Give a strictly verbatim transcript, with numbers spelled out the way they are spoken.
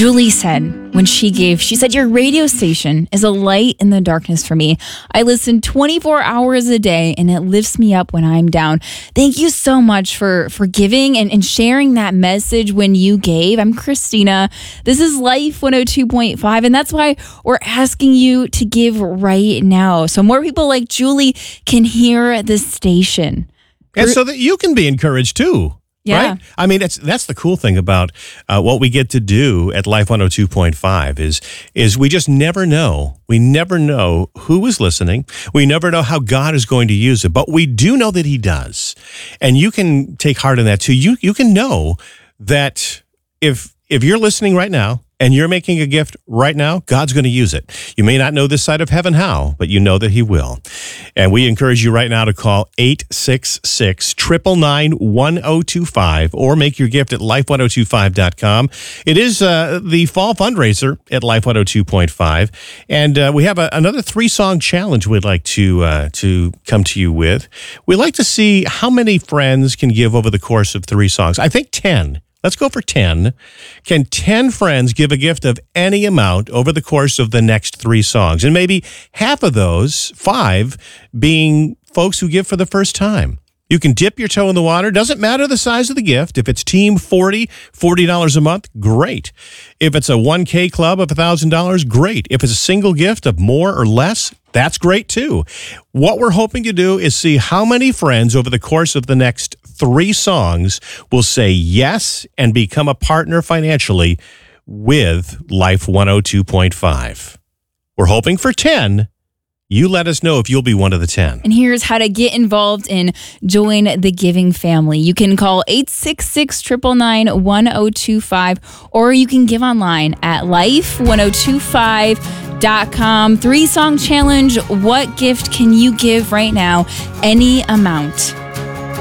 Julie said when she gave, she said, your radio station is a light in the darkness for me. I listen twenty-four hours a day and it lifts me up when I'm down. Thank you so much for, for giving and, and sharing that message when you gave. I'm Christina. This is Life one oh two point five, and that's why we're asking you to give right now so more people like Julie can hear this station. And so that you can be encouraged too. Yeah. Right? I mean, that's that's the cool thing about uh, what we get to do at Life one oh two point five is is we just never know. We never know who is listening. We never know how God is going to use it, but we do know that He does. And you can take heart in that too. You you can know that if if you're listening right now and you're making a gift right now, God's going to use it. You may not know this side of heaven how, but you know that He will. And we encourage you right now to call eight six six, nine nine nine, one oh two five or make your gift at life one oh two five dot com. It is uh, the fall fundraiser at Life one oh two point five. And uh, we have a, another three-song challenge we'd like to, uh, to come to you with. We'd like to see how many friends can give over the course of three songs. I think ten. Let's go for ten. Can ten friends give a gift of any amount over the course of the next three songs? And maybe half of those, five, being folks who give for the first time. You can dip your toe in the water. Doesn't matter the size of the gift. If it's Team forty, forty dollars a month, great. If it's a one K club of one thousand dollars, great. If it's a single gift of more or less, that's great too. What we're hoping to do is see how many friends over the course of the next three songs will say yes and become a partner financially with Life one oh two point five. We're hoping for ten. You let us know if you'll be one of the ten. And here's how to get involved and join the giving family. You can call eight six six, nine nine nine, one oh two five, or you can give online at life one oh two five dot com. Three-song challenge. What gift can you give right now? Any amount.